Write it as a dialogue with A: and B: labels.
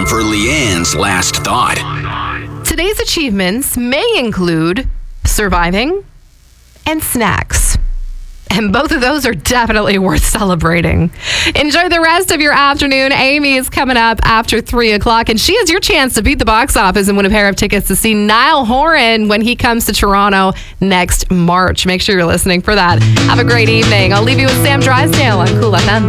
A: for Leanne's last thought.
B: Today's achievements may include surviving and snacks. And both of those are definitely worth celebrating. Enjoy the rest of your afternoon. Amy is coming up after 3 o'clock, and she has your chance to beat the box office and win a pair of tickets to see Niall Horan when he comes to Toronto next March. Make sure you're listening for that. Have a great evening. I'll leave you with Sam Drysdale on Cool FM.